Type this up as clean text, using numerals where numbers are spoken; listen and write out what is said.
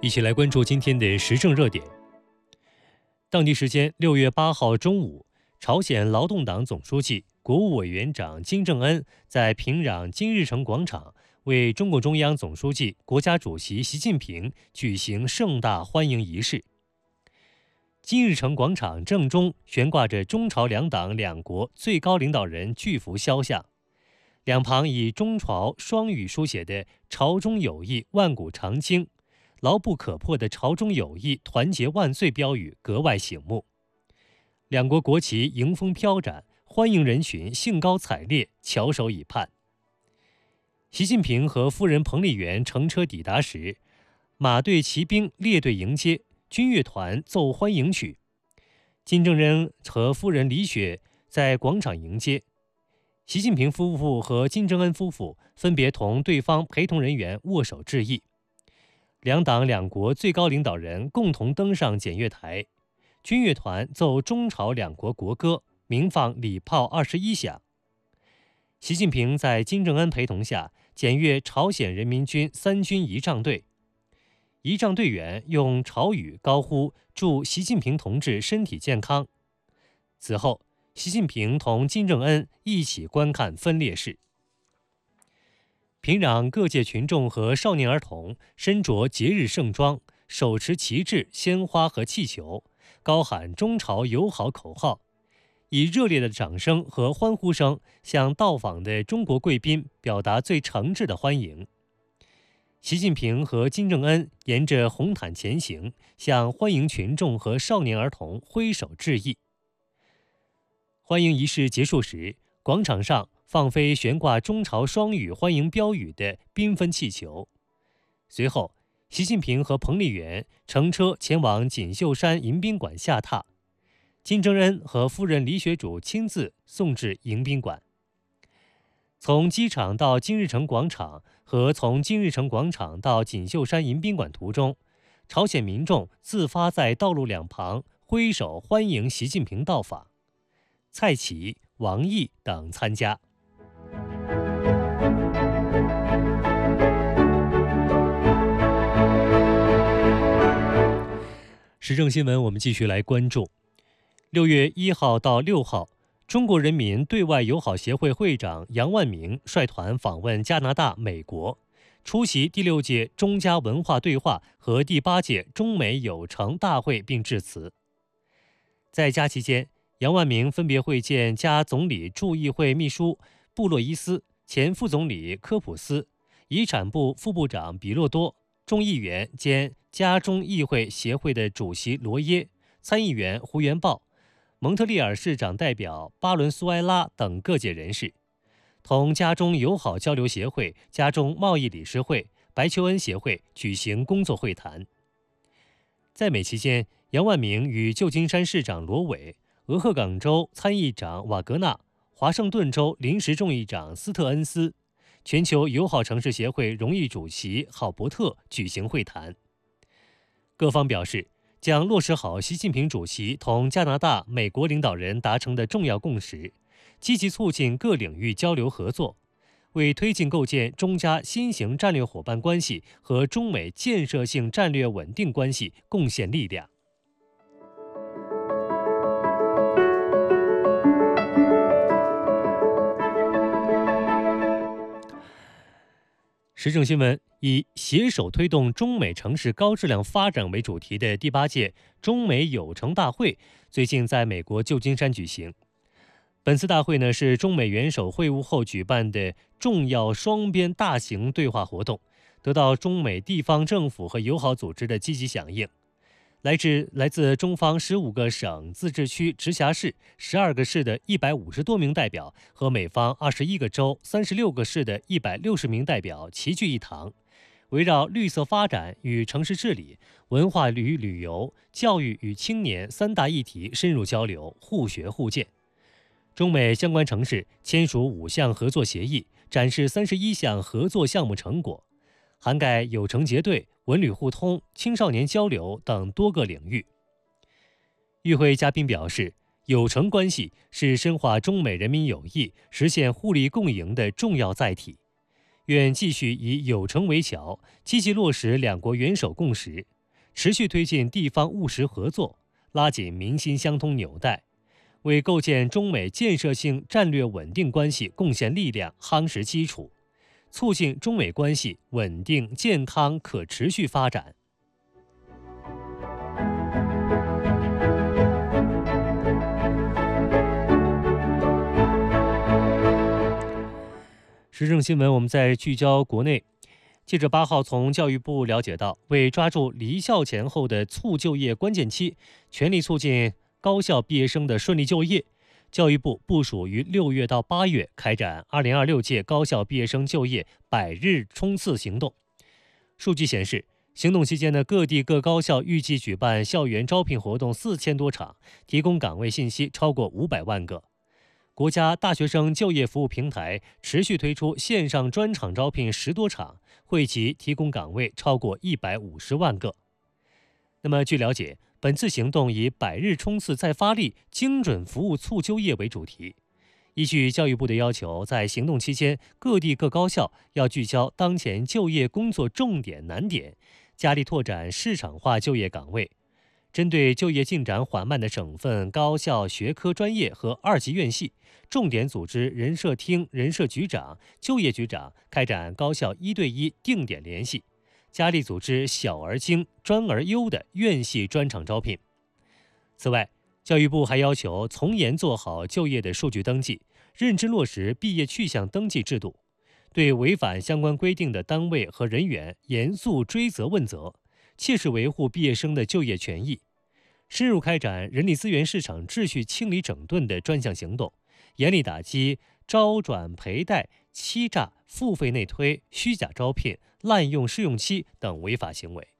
一起来关注今天的时政热点。当地时间6月8号中午，朝鲜劳动党总书记、国务委员长金正恩在平壤金日成广场为中共中央总书记、国家主席习近平举行盛大欢迎仪式。金日成广场正中悬挂着中朝两党两国最高领导人巨幅肖像，两旁以中朝双语书写的“朝中有义万古长青，牢不可破的朝中有义团结万岁”标语格外醒目。两国国旗迎风飘展，欢迎人群兴高采烈，翘首以盼。习近平和夫人彭丽媛乘车抵达时，马队骑兵列队迎接，军乐团奏欢迎曲。金正恩和夫人李雪在广场迎接。习近平夫妇和金正恩夫妇分别同对方陪同人员握手致意。两党两国最高领导人共同登上检阅台，军乐团奏中朝两国国歌，鸣放礼炮21响。习近平在金正恩陪同下检阅朝鲜人民军三军仪仗队，仪仗队员用朝语高呼祝习近平同志身体健康。此后，习近平同金正恩一起观看分列式。平壤各界群众和少年儿童身着节日盛装，手持旗帜、鲜花和气球，高喊中朝友好口号，以热烈的掌声和欢呼声向到访的中国贵宾表达最诚挚的欢迎。习近平和金正恩沿着红毯前行，向欢迎群众和少年儿童挥手致意。欢迎仪式结束时，广场上放飞悬挂中朝双语欢迎标语的缤纷气球。随后，习近平和彭丽媛乘车前往锦绣山迎宾馆下榻，金正恩和夫人李雪主亲自送至迎宾馆。从机场到金日成广场和从金日成广场到锦绣山迎宾馆途中，朝鲜民众自发在道路两旁挥手欢迎习近平到访。蔡奇、王毅等参加。时政新闻，我们继续来关注。6月1号到6号，中国人民对外友好协会会长杨万明率团访问加拿大、美国，出席第6届中加文化对话和第8届中美友城大会并致辞。在加期间，杨万明分别会见加总理驻议会秘书布洛伊斯、前副总理科普斯、遗产部副部长比洛多、众议员兼加中议会协会的主席罗耶、参议员胡元豹、蒙特利尔市长代表巴伦苏埃拉等各界人士，同加中友好交流协会、加中贸易理事会、白求恩协会举行工作会谈。在美期间，杨万明与旧金山市长罗伟、俄亥港州参议长瓦格纳、华盛顿州临时众议长斯特恩斯、全球友好城市协会荣誉主席郝伯特举行会谈。各方表示，将落实好习近平主席同加拿大、美国领导人达成的重要共识，积极促进各领域交流合作，为推进构建中加新型战略伙伴关系和中美建设性战略稳定关系贡献力量。时政新闻，以携手推动中美城市高质量发展为主题的第8届中美友城大会最近在美国旧金山举行。本次大会是中美元首会晤后举办的重要双边大型对话活动，得到中美地方政府和友好组织的积极响应。来自中方15个省、自治区、直辖市、12个市的150多名代表和美方21个州、36个市的160名代表齐聚一堂，围绕绿色发展与城市治理、文化与旅游、教育与青年3大议题深入交流，互学互鉴。中美相关城市签署5项合作协议，展示31项合作项目成果，涵盖友城结对、文旅互通、青少年交流等多个领域。与会嘉宾表示，友城关系是深化中美人民友谊、实现互利共赢的重要载体，愿继续以友城为桥，积极落实两国元首共识， 持续推进地方务实合作，拉紧民心相通纽带，为构建中美建设性战略稳定关系贡献力量、夯实基础，促进中美关系稳定、健康、可持续发展。时政新闻，我们再聚焦国内。记者8号从教育部了解到，为抓住离校前后的促就业关键期，全力促进高校毕业生的顺利就业，教育部部署于6月到8月开展2026届高校毕业生就业100日冲刺行动。数据显示，行动期间呢，各地各高校预计举办校园招聘活动4000多场，提供岗位信息超过500万个。国家大学生就业服务平台持续推出线上专场招聘10多场，惠及提供岗位超过150万个。那么，据了解，本次行动以100日冲刺再发力、精准服务促就业为主题。依据教育部的要求，在行动期间，各地各高校要聚焦当前就业工作重点难点，加力拓展市场化就业岗位。针对就业进展缓慢的省份高校学科专业和2级院系，重点组织人社厅、人社局长、就业局长开展高校1对1定点联系，加力组织小而精、专而优的院系专场招聘。此外，教育部还要求从严做好就业的数据登记，认真落实毕业去向登记制度，对违反相关规定的单位和人员严肃追责问责，切实维护毕业生的就业权益。深入开展人力资源市场秩序清理整顿的专项行动，严厉打击招转赔贷、欺诈、付费内推、虚假招聘、滥用试用期等违法行为。